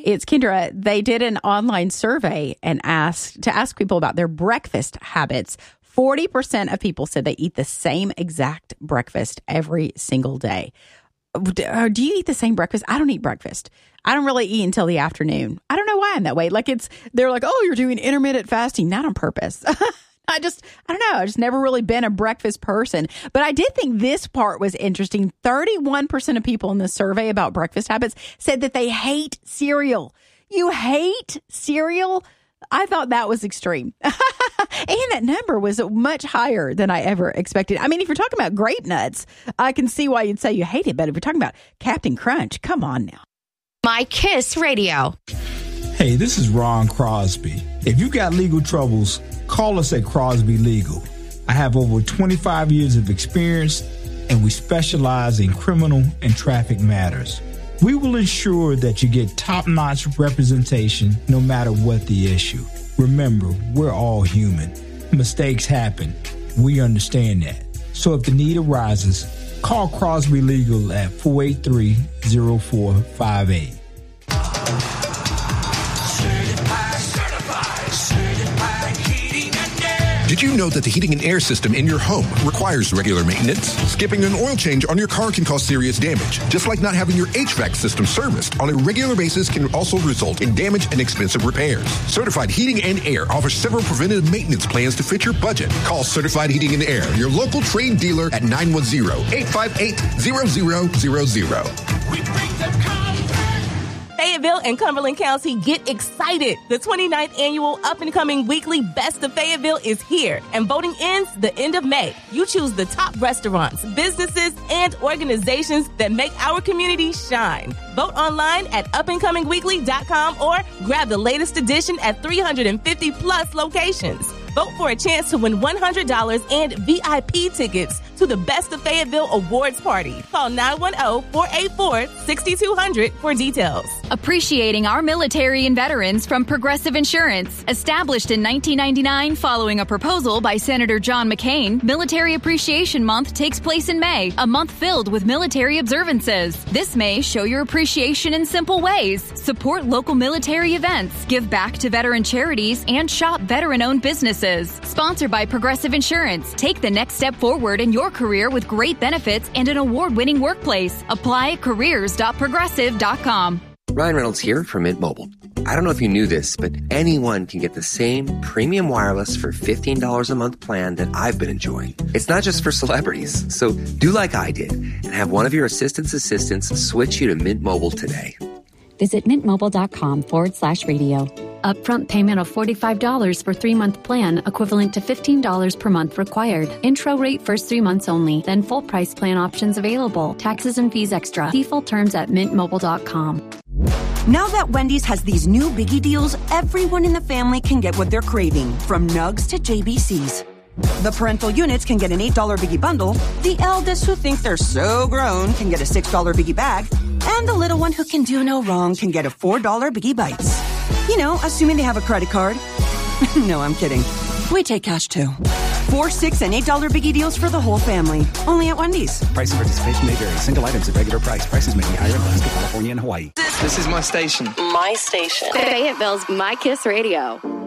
it's Kendra. They did an online survey and asked people about their breakfast habits. 40% of people said they eat the same exact breakfast every single day. Do you eat the same breakfast? I don't eat breakfast. I don't really eat until the afternoon. I don't know why I'm that way. They're like, oh, you're doing intermittent fasting, not on purpose. I don't know. I've just never really been a breakfast person. But I did think this part was interesting. 31% of people in the survey about breakfast habits said that they hate cereal. You hate cereal? I thought that was extreme. And that number was much higher than I ever expected. I mean, if you're talking about grape nuts, I can see why you'd say you hate it. But if you're talking about Captain Crunch, come on now. My Kiss Radio. Hey, this is Ron Crosby. If you got legal troubles, call us at Crosby Legal. I have over 25 years of experience, and we specialize in criminal and traffic matters. We will ensure that you get top-notch representation no matter what the issue. Remember, we're all human. Mistakes happen. We understand that. So if the need arises, call Crosby Legal at 483-0458. Did you know that the heating and air system in your home requires regular maintenance? Skipping an oil change on your car can cause serious damage. Just like not having your HVAC system serviced on a regular basis can also result in damage and expensive repairs. Certified Heating and Air offers several preventative maintenance plans to fit your budget. Call Certified Heating and Air, your local trained dealer at 910-858-0000. We bring the Fayetteville and Cumberland County, get excited. The 29th annual Up and Coming Weekly Best of Fayetteville is here, and voting ends the end of May. You choose the top restaurants, businesses, and organizations that make our community shine. Vote online at upandcomingweekly.com or grab the latest edition at 350 plus locations. Vote for a chance to win $100 and VIP tickets to the Best of Fayetteville Awards Party. Call 910-484-6200 for details. Appreciating our military and veterans from Progressive Insurance. Established in 1999 following a proposal by Senator John McCain, Military Appreciation Month takes place in May, a month filled with military observances. This May, show your appreciation in simple ways. Support local military events, give back to veteran charities, and shop veteran-owned businesses. Sponsored by Progressive Insurance. Take the next step forward in your career with great benefits and an award-winning workplace. Apply at careers.progressive.com. Ryan Reynolds here from Mint Mobile. I don't know if you knew this, but anyone can get the same premium wireless for $15 a month plan that I've been enjoying. It's not just for celebrities, so do like I did and have one of your assistants switch you to Mint Mobile today. Visit mintmobile.com/radio. Upfront payment of $45 for 3-month plan, equivalent to $15 per month required. Intro rate first 3 months only, then full price plan options available. Taxes and fees extra. See full terms at mintmobile.com. Now that Wendy's has these new biggie deals, everyone in the family can get what they're craving, from nugs to JBCs. The parental units can get an $8 biggie bundle. The eldest who think they're so grown can get a $6 biggie bag. And the little one who can do no wrong can get a $4 biggie bites. You know, assuming they have a credit card. No, I'm kidding. We take cash too. 4, 6, and $8 biggie deals for the whole family. Only at Wendy's. Price and participation may vary. Single items at regular price. Prices may be higher in Alaska, California, and Hawaii. This is my station. My station. Fayetteville's My Kiss Radio.